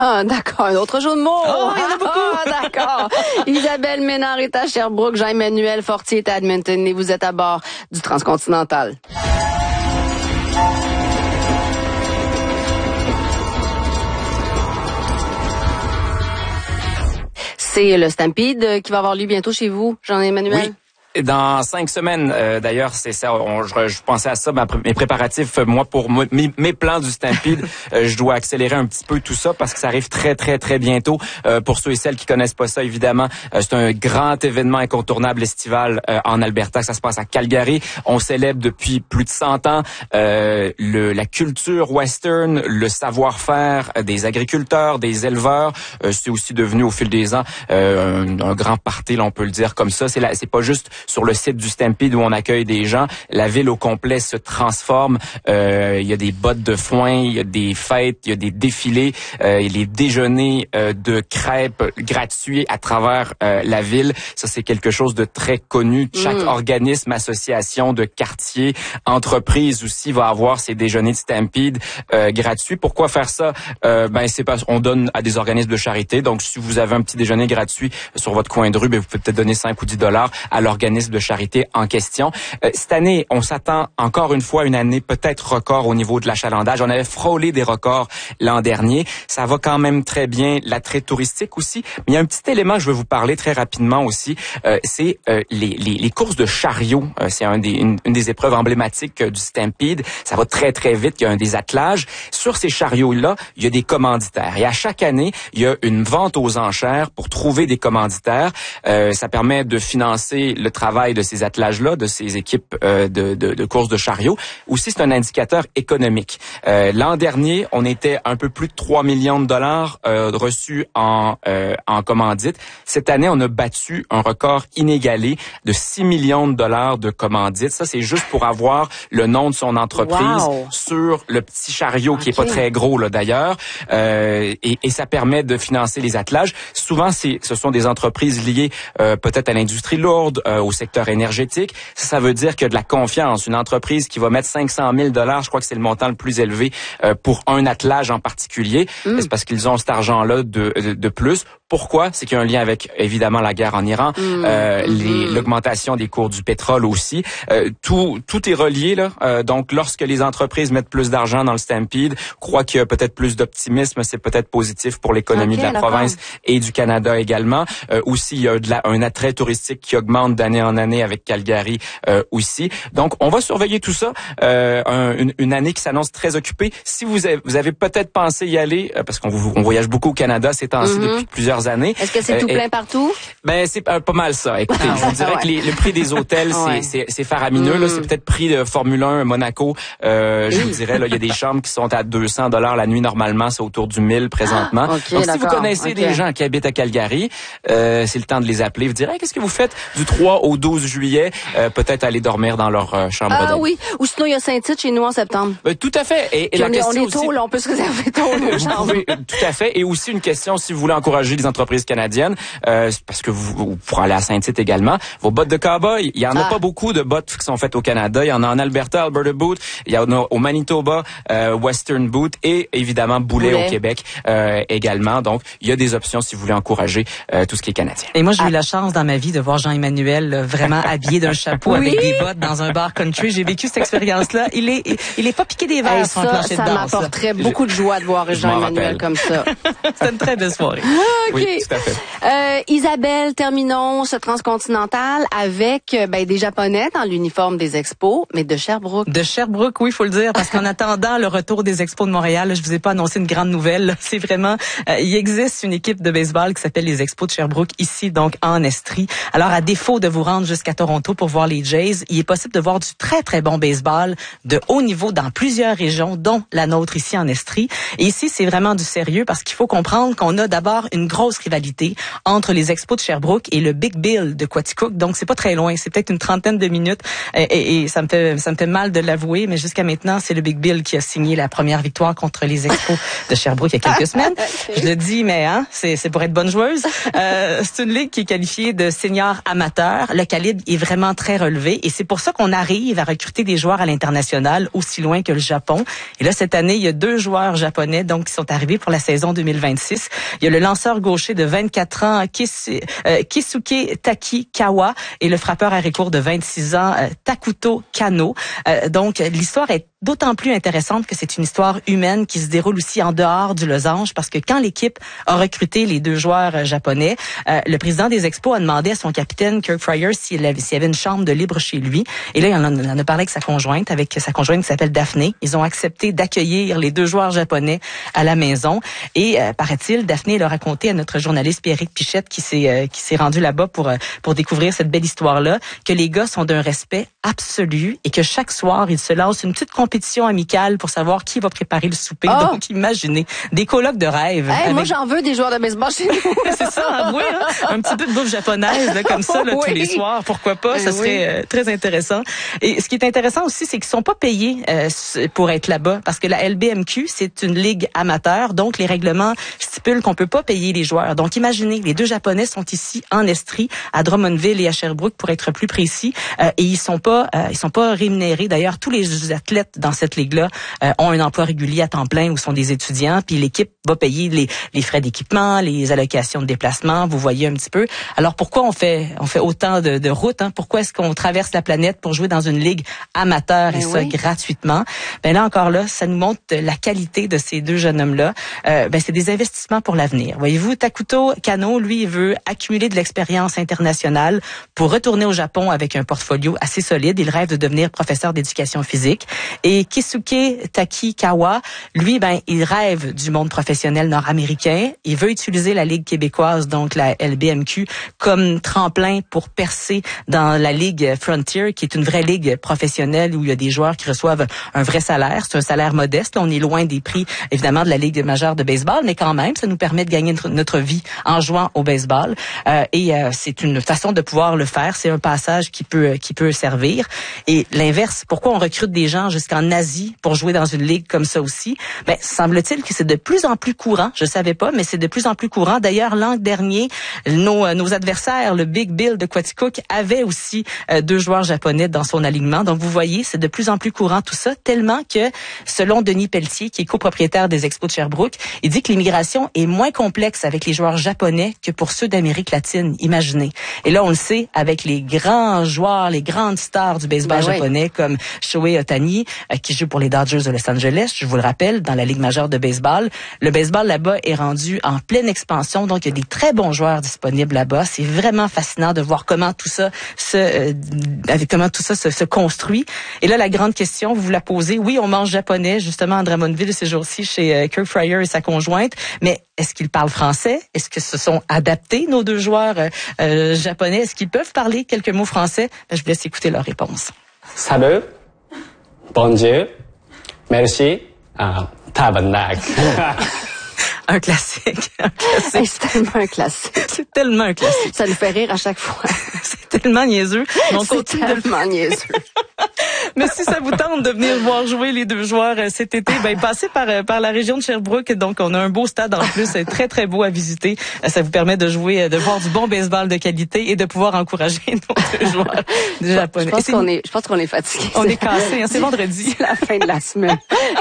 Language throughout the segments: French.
Ah, d'accord. Un autre jeu de mots. Oh, il y en a beaucoup. Ah, d'accord. Isabelle Ménard est à Sherbrooke. Jean-Emmanuel Fortier est à Edmonton et vous êtes à bord du Transcontinental. C'est le Stampede qui va avoir lieu bientôt chez vous, Jean-Emmanuel? Oui. Dans 5 semaines, d'ailleurs, c'est ça. Je pensais à ça, mes préparatifs. Moi, pour mes plans du Stampede, je dois accélérer un petit peu tout ça parce que ça arrive très, très, très bientôt. Pour ceux et celles qui connaissent pas ça, évidemment, c'est un grand événement incontournable estival en Alberta. Ça se passe à Calgary. On célèbre depuis plus de 100 ans la culture western, le savoir-faire des agriculteurs, des éleveurs. C'est aussi devenu au fil des ans un grand party, là, on peut le dire comme ça. C'est pas juste sur le site du Stampede où on accueille des gens. La ville au complet se transforme. Il y a des bottes de foin, il y a des fêtes, il y a des défilés, les déjeuners de crêpes gratuits à travers la ville. Ça, c'est quelque chose de très connu. Chaque organisme, association de quartier, entreprise aussi va avoir ses déjeuners de Stampede gratuits. Pourquoi faire ça? C'est parce qu'on donne à des organismes de charité. Donc, si vous avez un petit déjeuner gratuit sur votre coin de rue, vous pouvez peut-être donner 5 ou 10 $ à l'organisme de charité en question. Cette année, on s'attend encore une fois à une année peut-être record au niveau de l'achalandage. On avait frôlé des records l'an dernier. Ça va quand même très bien. L'attrait touristique aussi. Mais il y a un petit élément que je veux vous parler très rapidement aussi. C'est les courses de chariot. C'est une des épreuves emblématiques du Stampede. Ça va très, très vite. Il y a des attelages. Sur ces chariots-là, il y a des commanditaires. Et à chaque année, il y a une vente aux enchères pour trouver des commanditaires. Ça permet de financer le travail de ces attelages-là, de ces équipes de courses de chariots. Aussi, c'est un indicateur économique. L'an dernier, on était un peu plus de 3 millions de dollars reçus en commandite. Cette année, on a battu un record inégalé de 6 millions de dollars de commandite. Ça, c'est juste pour avoir le nom de son entreprise sur le petit chariot qui est pas très gros là d'ailleurs. Et ça permet de financer les attelages. Souvent, ce sont des entreprises liées peut-être à l'industrie lourde, au secteur énergétique. Ça veut dire qu'il y a de la confiance. Une entreprise qui va mettre 500 000 $, je crois que c'est le montant le plus élevé pour un attelage en particulier. C'est parce qu'ils ont cet argent-là de plus. Pourquoi? C'est qu'il y a un lien avec, évidemment, la guerre en Iran, l'augmentation des cours du pétrole aussi. Tout est relié, là. Donc, lorsque les entreprises mettent plus d'argent dans le Stampede, croient qu'il y a peut-être plus d'optimisme, c'est peut-être positif pour l'économie de la province et du Canada également. Aussi, il y a un attrait touristique qui augmente d'année en année avec Calgary aussi. Donc, on va surveiller tout ça. Une année qui s'annonce très occupée. Si vous avez peut-être pensé y aller, parce qu'on voyage beaucoup au Canada ces temps-ci depuis plusieurs années. Est-ce que c'est tout plein partout? C'est pas mal ça. Écoutez, je vous dirais que le prix des hôtels, c'est faramineux. Là, c'est peut-être prix de Formule 1 Monaco. Je vous dirais, là, il y a des chambres qui sont à 200 $ la nuit normalement, c'est autour du 1000 présentement. Donc, si vous connaissez des gens qui habitent à Calgary, c'est le temps de les appeler. Vous direz, qu'est-ce que vous faites du 3 au 12 juillet? Peut-être aller dormir dans leur chambre d'hôtel. Ah oui, ou sinon il y a Saint-Tite chez nous en septembre. Tout à fait. Et la question on est tôt, aussi, là, on peut se réserver tôt nos chambres. Tout à fait. Et aussi une question, si vous voulez encourager les entreprises canadiennes, parce que vous pourrez aller à Saint-Tite également, vos bottes de cow-boy, il y en a pas beaucoup de bottes qui sont faites au Canada. Il y en a en Alberta, Alberta Boot, il y en a au Manitoba, Western Boot et évidemment Boulet au Québec également. Donc, il y a des options si vous voulez encourager tout ce qui est canadien. Et moi, j'ai eu la chance dans ma vie de voir Jean-Emmanuel vraiment habillé d'un chapeau avec des bottes dans un bar country. J'ai vécu cette expérience-là. Il est pas piqué des verres sur un plancher de danse. Ça m'apporterait beaucoup de joie de voir Jean-Emmanuel comme ça. C'était une très belle soirée. Okay. Oui, tout à fait. Isabelle, terminons ce transcontinental avec des Japonais dans l'uniforme des expos, mais de Sherbrooke. De Sherbrooke, oui, il faut le dire, parce qu'en attendant le retour des expos de Montréal, là, je vous ai pas annoncé une grande nouvelle. C'est vraiment, il existe une équipe de baseball qui s'appelle les Expos de Sherbrooke, ici, donc, en Estrie. Alors, à défaut de vous rendre jusqu'à Toronto pour voir les Jays, il est possible de voir du très, très bon baseball de haut niveau dans plusieurs régions, dont la nôtre ici en Estrie. Et ici, c'est vraiment du sérieux parce qu'il faut comprendre qu'on a d'abord une grosse grosse rivalité entre les Expos de Sherbrooke et le Big Bill de Quaticook. Donc, c'est pas très loin. C'est peut-être une trentaine de minutes. Et ça me fait mal de l'avouer, mais jusqu'à maintenant, c'est le Big Bill qui a signé la première victoire contre les Expos de Sherbrooke il y a quelques semaines. Je le dis, mais c'est pour être bonne joueuse. C'est une ligue qui est qualifiée de senior amateur. Le calibre est vraiment très relevé et c'est pour ça qu'on arrive à recruter des joueurs à l'international aussi loin que le Japon. Et là, cette année, il y a 2 joueurs japonais donc qui sont arrivés pour la saison 2026. Il y a le lanceur gaucher de 24 ans, Kisuke Takikawa, et le frappeur à recours de 26 ans, Takuto Kano. Donc, l'histoire est d'autant plus intéressante que c'est une histoire humaine qui se déroule aussi en dehors du losange, parce que quand l'équipe a recruté les 2 joueurs japonais, le président des Expos a demandé à son capitaine Kirk Fryer s'il y avait une chambre de libre chez lui. Et là, il en a parlé avec sa conjointe qui s'appelle Daphné. Ils ont accepté d'accueillir les 2 joueurs japonais à la maison. Et paraît-il, Daphné l'a raconté à notre journaliste Pierrick Pichette qui s'est rendu là-bas pour découvrir cette belle histoire-là, que les gars sont d'un respect absolu et que chaque soir, ils se lancent une petite compétition amicale pour savoir qui va préparer le souper. Oh. Donc, imaginez, des colloques de rêve. Hey, moi, j'en veux des joueurs de baseball chez nous. C'est ça, avouez, hein? Un petit peu de bouffe japonaise, là, comme ça, là, Oui. tous les soirs. Pourquoi pas? Ça serait très intéressant. Et ce qui est intéressant aussi, c'est qu'ils sont pas payés pour être là-bas, parce que la LBMQ, c'est une ligue amateur, donc les règlements stipulent qu'on peut pas payer les joueurs. Donc, imaginez, les 2 Japonais sont ici en Estrie, à Drummondville et à Sherbrooke, pour être plus précis, et ils sont pas rémunérés. D'ailleurs, tous les athlètes dans cette ligue-là ont un emploi régulier à temps plein ou sont des étudiants, puis l'équipe va payer les frais d'équipement, les allocations de déplacement, vous voyez un petit peu. Alors pourquoi on fait autant de routes, hein? Pourquoi est-ce qu'on traverse la planète pour jouer dans une ligue amateur et ça gratuitement? Ben là encore là, ça nous montre la qualité de ces 2 jeunes hommes-là. C'est des investissements pour l'avenir. Voyez-vous, Takuto Kano, lui, il veut accumuler de l'expérience internationale pour retourner au Japon avec un portfolio assez solide. Il rêve de devenir professeur d'éducation physique. Et Kisuke Takikawa, lui, il rêve du monde professionnel nord-américain. Il veut utiliser la Ligue québécoise, donc la LBMQ, comme tremplin pour percer dans la Ligue Frontier, qui est une vraie ligue professionnelle où il y a des joueurs qui reçoivent un vrai salaire. C'est un salaire modeste. On est loin des prix, évidemment, de la Ligue majeure de baseball, mais quand même, ça nous permet de gagner notre vie en jouant au baseball. C'est une façon de pouvoir le faire. C'est un passage qui peut servir. Et l'inverse, pourquoi on recrute des gens jusqu'en Asie pour jouer dans une ligue comme ça aussi? Semble-t-il que c'est de plus en plus courant. Je savais pas, mais c'est de plus en plus courant. D'ailleurs, l'an dernier, nos adversaires, le Big Bill de Quaticook, avait aussi 2 joueurs japonais dans son alignement. Donc, vous voyez, c'est de plus en plus courant tout ça, tellement que, selon Denis Pelletier, qui est copropriétaire des Expos de Sherbrooke, il dit que l'immigration est moins complexe avec les joueurs japonais que pour ceux d'Amérique latine. Imaginez. Et là, on le sait, avec les grands joueurs, les grandes stars du baseball japonais, comme Shohei Ohtani, qui joue pour les Dodgers de Los Angeles, je vous le rappelle, dans la Ligue majeure de baseball. Le baseball là-bas est rendu en pleine expansion, donc il y a des très bons joueurs disponibles là-bas. C'est vraiment fascinant de voir comment tout ça se construit. Et là, la grande question, vous la posez. Oui, on mange japonais, justement, à Drummondville ces jours-ci, chez Kirk Fryer et sa conjointe, mais est-ce qu'ils parlent français? Est-ce que se sont adaptés, nos 2 joueurs japonais? Est-ce qu'ils peuvent parler quelques mots français? Je vous laisse écouter leur réponse. Salut, bonjour, merci, tabarnak. Un classique. Hey, c'est tellement un classique. C'est tellement un classique. Ça nous fait rire à chaque fois. C'est tellement niaiseux. C'est tellement niaiseux. Mais si ça vous tente de venir voir jouer les 2 joueurs cet été, passez par la région de Sherbrooke. Donc, on a un beau stade en plus. C'est très, très beau à visiter. Ça vous permet de jouer, de voir du bon baseball de qualité et de pouvoir encourager nos 2 joueurs japonais. Je pense qu'on est fatigué. On est cassé, hein, c'est vendredi. C'est la fin de la semaine.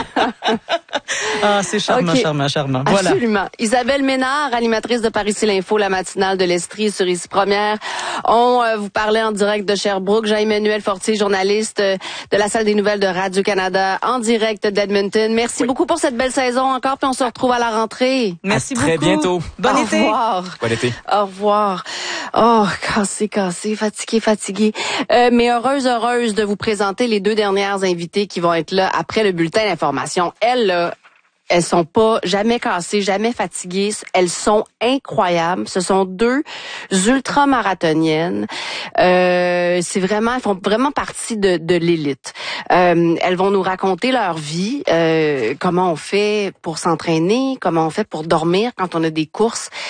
C'est charmant, charmant. Voilà. Absolument. Isabelle Ménard, animatrice de Par ici l'info, la matinale de l'Estrie sur Ici Première. On vous parlait en direct de Sherbrooke. Jean-Emmanuel Fortier, journaliste de la salle des nouvelles de Radio-Canada, en direct d'Edmonton. Merci beaucoup pour cette belle saison encore, puis on se retrouve à la rentrée. Merci beaucoup. Très bientôt. Bon été. Au revoir. Bon été. Au revoir. Oh, cassé, fatigué. Mais heureuse de vous présenter les 2 dernières invitées qui vont être là après le bulletin d'information. Elles sont pas jamais cassées, jamais fatiguées. Elles sont incroyables. Ce sont 2 ultramarathoniennes. Elles font vraiment partie de l'élite. Elles vont nous raconter leur vie, comment on fait pour s'entraîner, comment on fait pour dormir quand on a des courses.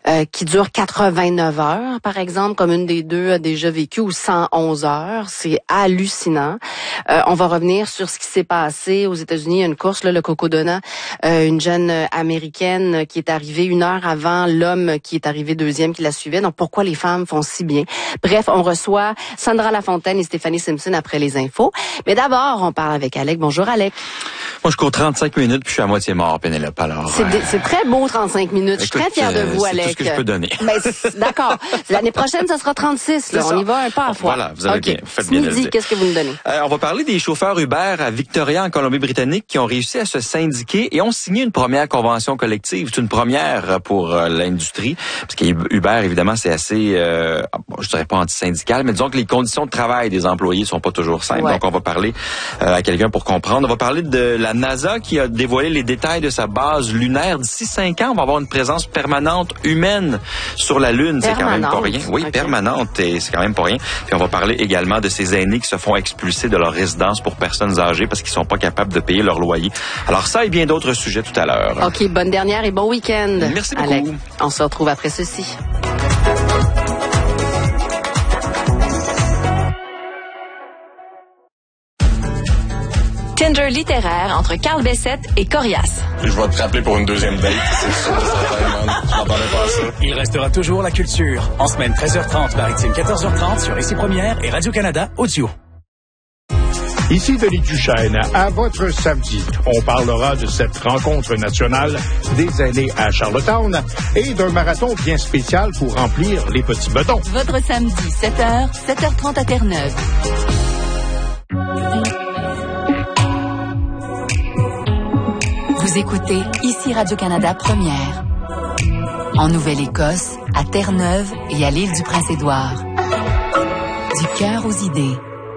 qui dure 89 heures, par exemple, comme une des deux a déjà vécu, ou 111 heures. C'est hallucinant. On va revenir sur ce qui s'est passé aux États-Unis. Il y a une course, là, le Cocodona, une jeune américaine qui est arrivée 1 heure avant l'homme qui est arrivé deuxième, qui la suivait. Donc, pourquoi les femmes font si bien? Bref, on reçoit Sandra Lafontaine et Stéphanie Simpson après les infos. Mais d'abord, on parle avec Alec. Bonjour, Alec. Moi, je cours 35 minutes puis je suis à moitié mort, Pénélope. Alors, c'est très beau, 35 minutes. Je suis très fière de vous, Alec. C'est tout ce que je peux donner. Ben, d'accord. L'année prochaine, ça sera 36. Là. On y va un pas à fois. Voilà, vous avez bien. Vous faites bien de le dire. Qu'est-ce que vous nous donnez? On va parler des chauffeurs Uber à Victoria, en Colombie-Britannique, qui ont réussi à se syndiquer et ont signé une première convention collective. C'est une première pour l'industrie, parce que Uber, évidemment, c'est assez, je dirais pas anti-syndical, mais disons que les conditions de travail des employés sont pas toujours simples. Ouais. Donc, on va parler à quelqu'un pour comprendre. On va parler de la NASA qui a dévoilé les détails de sa base lunaire. D'ici 5 ans, on va avoir une présence permanente humaine sur la Lune. C'est quand même pas rien. Oui, okay. Permanente, et c'est quand même pas rien. Puis on va parler également de ces aînés qui se font expulser de leur résidence pour personnes âgées parce qu'ils sont pas capables de payer leur loyer. Alors ça et bien d'autres sujets tout à l'heure. OK, bonne dernière et bon week-end. Merci beaucoup. Alec. On se retrouve après ceci. Tinder littéraire entre Carl Bessette et Corias. Je vais te rappeler pour une deuxième date, c'est sûr, certain, man. Je m'attendais pas à ça. Il restera toujours la culture. En semaine 13h30, maritime 14h30 sur Ici Première et Radio-Canada Audio. Ici Denis Duchesne, à votre samedi. On parlera de cette rencontre nationale des aînés à Charlottetown et d'un marathon bien spécial pour remplir les petits bâtons. Votre samedi, 7h, 7h30 à Terre-Neuve. Vous écoutez Ici Radio-Canada Première. En Nouvelle-Écosse, à Terre-Neuve et à l'île du Prince-Édouard. Du cœur aux idées.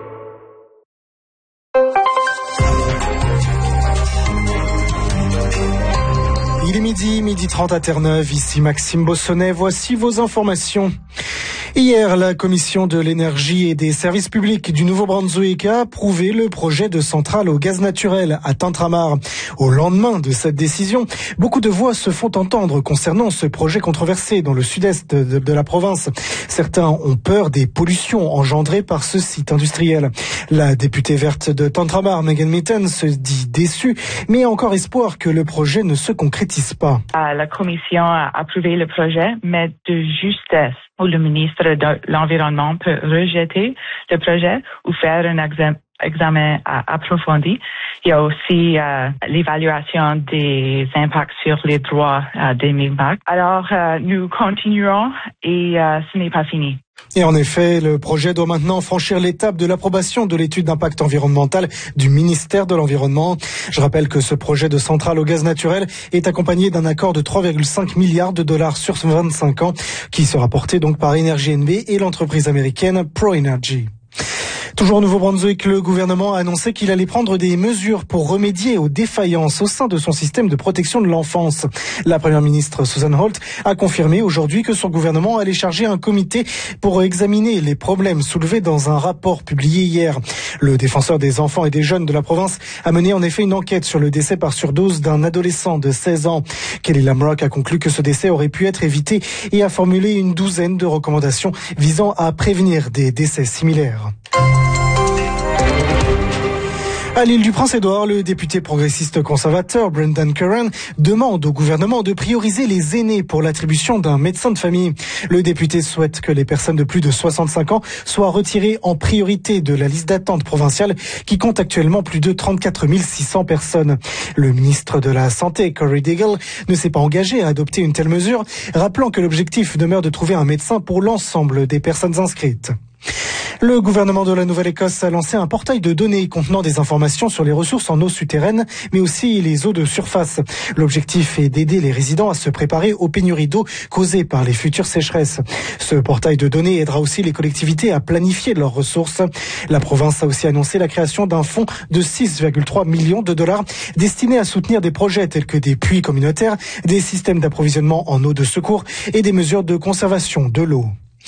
Il est midi 30 à Terre-Neuve. Ici Maxime Bossonnet. Voici vos informations. Hier, la Commission de l'énergie et des services publics du Nouveau-Brunswick a approuvé le projet de centrale au gaz naturel à Tantramar. Au lendemain de cette décision, beaucoup de voix se font entendre concernant ce projet controversé dans le sud-est de la province. Certains ont peur des pollutions engendrées par ce site industriel. La députée verte de Tantramar, Megan Mitton, se dit déçue, mais a encore espoir que le projet ne se concrétise pas. La Commission a approuvé le projet, mais de justesse, où le ministre de l'Environnement peut rejeter le projet ou faire un examen approfondi. Il y a aussi l'évaluation des impacts sur les droits des Mi'kmaq. Alors, nous continuerons et ce n'est pas fini. Et en effet, le projet doit maintenant franchir l'étape de l'approbation de l'étude d'impact environnemental du ministère de l'Environnement. Je rappelle que ce projet de centrale au gaz naturel est accompagné d'un accord de 3,5 milliards de dollars sur 25 ans qui sera porté donc par Energy NB et l'entreprise américaine ProEnergy. Toujours au Nouveau-Brunswick, le gouvernement a annoncé qu'il allait prendre des mesures pour remédier aux défaillances au sein de son système de protection de l'enfance. La première ministre Susan Holt a confirmé aujourd'hui que son gouvernement allait charger un comité pour examiner les problèmes soulevés dans un rapport publié hier. Le défenseur des enfants et des jeunes de la province a mené en effet une enquête sur le décès par surdose d'un adolescent de 16 ans. Kelly Lamrock a conclu que ce décès aurait pu être évité et a formulé une douzaine de recommandations visant à prévenir des décès similaires. À l'île du Prince-Édouard, le député progressiste conservateur Brendan Curran demande au gouvernement de prioriser les aînés pour l'attribution d'un médecin de famille. Le député souhaite que les personnes de plus de 65 ans soient retirées en priorité de la liste d'attente provinciale qui compte actuellement plus de 34 600 personnes. Le ministre de la Santé, Corey Daigle, ne s'est pas engagé à adopter une telle mesure, rappelant que l'objectif demeure de trouver un médecin pour l'ensemble des personnes inscrites. Le gouvernement de la Nouvelle-Écosse a lancé un portail de données contenant des informations sur les ressources en eau souterraine, mais aussi les eaux de surface. L'objectif est d'aider les résidents à se préparer aux pénuries d'eau causées par les futures sécheresses. Ce portail de données aidera aussi les collectivités à planifier leurs ressources. La province a aussi annoncé la création d'un fonds de 6,3 millions de dollars destiné à soutenir des projets tels que des puits communautaires, des systèmes d'approvisionnement en eau de secours et des mesures de conservation de l'eau.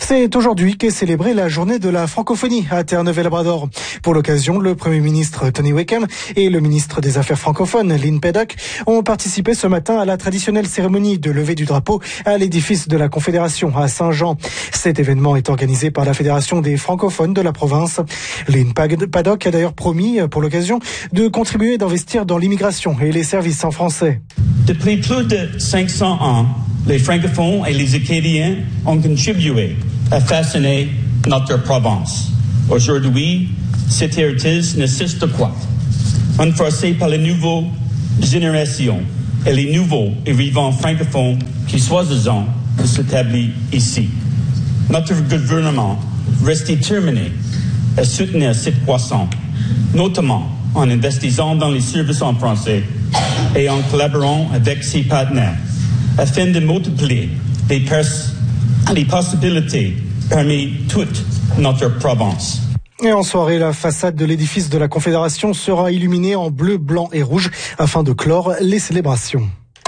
C'est aujourd'hui qu'est célébrée la journée de la francophonie à Terre-Neuve-et-Labrador. Pour l'occasion, le Premier ministre Tony Wickham et le ministre des Affaires francophones Lynn Paddock ont participé ce matin à la traditionnelle cérémonie de levée du drapeau à l'édifice de la Confédération à Saint-Jean. Cet événement est organisé par la Fédération des francophones de la province. Lynn Paddock a d'ailleurs promis pour l'occasion de contribuer et d'investir dans l'immigration et les services en français. Depuis plus de 500 ans, les francophones et les Acadiens ont contribué à façonner notre province. Aujourd'hui, cet héritage n'existe pas. Renforcé par les nouvelles générations et les nouveaux arrivants francophones qui choisissent de s'établir ici. Notre gouvernement reste déterminé à soutenir cette croissance, notamment en investissant dans les services en français et en collaborant avec ses partenaires, afin de multiplier les possibilités parmi toute notre province. Et en soirée, la façade de l'édifice de la Confédération sera illuminée en bleu, blanc et rouge afin de clore les célébrations.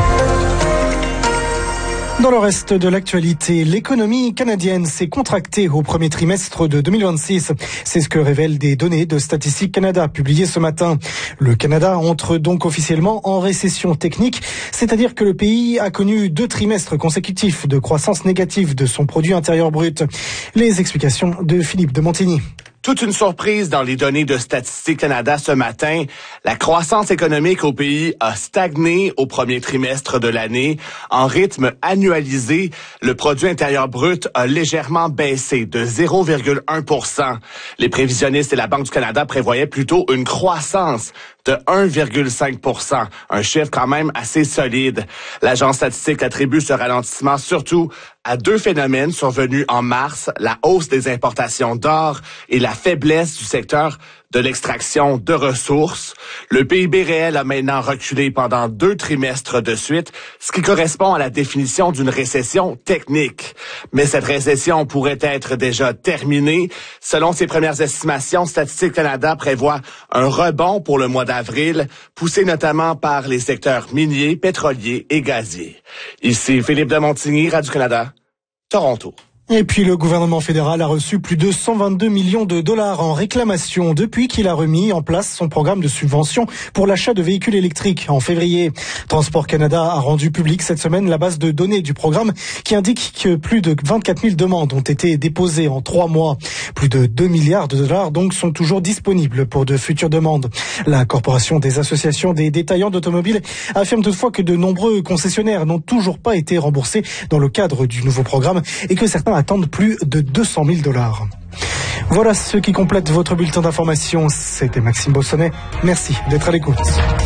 Dans le reste de l'actualité, l'économie canadienne s'est contractée au premier trimestre de 2026. C'est ce que révèlent des données de Statistique Canada publiées ce matin. Le Canada entre donc officiellement en récession technique, c'est-à-dire que le pays a connu 2 trimestres consécutifs de croissance négative de son produit intérieur brut. Les explications de Philippe de Montigny. Toute une surprise dans les données de Statistique Canada ce matin. La croissance économique au pays a stagné au premier trimestre de l'année. En rythme annualisé, le produit intérieur brut a légèrement baissé de 0,1 %. Les prévisionnistes et la Banque du Canada prévoyaient plutôt une croissance de 1,5 %, un chiffre quand même assez solide. L'agence statistique attribue ce ralentissement surtout à 2 phénomènes survenus en mars, la hausse des importations d'or et la faiblesse du secteur de l'extraction de ressources. Le PIB réel a maintenant reculé pendant 2 trimestres de suite, ce qui correspond à la définition d'une récession technique. Mais cette récession pourrait être déjà terminée. Selon ses premières estimations, Statistique Canada prévoit un rebond pour le mois d'avril, poussé notamment par les secteurs miniers, pétroliers et gaziers. Ici Philippe de Montigny, Radio-Canada, Toronto. Et puis le gouvernement fédéral a reçu plus de 122 millions de dollars en réclamation depuis qu'il a remis en place son programme de subvention pour l'achat de véhicules électriques en février. Transport Canada a rendu public cette semaine la base de données du programme qui indique que plus de 24 000 demandes ont été déposées en 3 mois. Plus de 2 milliards de dollars donc sont toujours disponibles pour de futures demandes. La Corporation des associations des détaillants d'automobiles affirme toutefois que de nombreux concessionnaires n'ont toujours pas été remboursés dans le cadre du nouveau programme et que certains attendent plus de 200 000 dollars. Voilà ce qui complète votre bulletin d'information. C'était Maxime Bossonnet. Merci d'être à l'écoute.